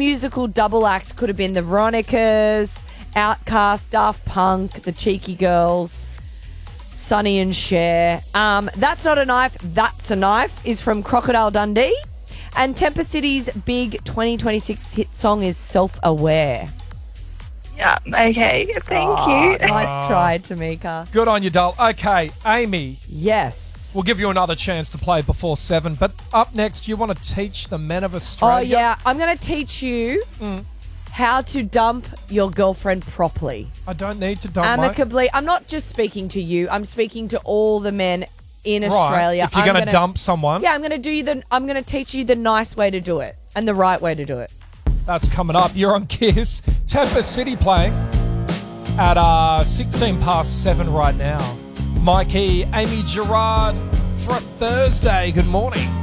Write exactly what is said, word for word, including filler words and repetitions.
musical double act could have been the Veronicas, Outcast, Daft Punk, the Cheeky Girls, Sonny and Cher. Um, That's Not a Knife, That's a Knife is from Crocodile Dundee. And Temper City's big twenty twenty-six hit song is Self-Aware. Yeah, okay. Thank Oh, you. nice try, Tamika. Good on you, doll. Okay, Amy. Yes. We'll give you another chance to play before seven. But up next, you want to teach the men of Oh, Australia? yeah. I'm going to teach you Mm. how to dump your girlfriend properly. I don't need to dump my... Amicably. I'm not just speaking to you. I'm speaking to all the men in Right. Australia. If you're I'm going to dump someone. Yeah, I'm going to do you the. I'm going to teach you the nice way to do it and the right way to do it. That's coming up. You're on Kiss. Temper City playing at uh, sixteen past seven right now. Mikey, Amy Gerard for a Thursday. Good morning.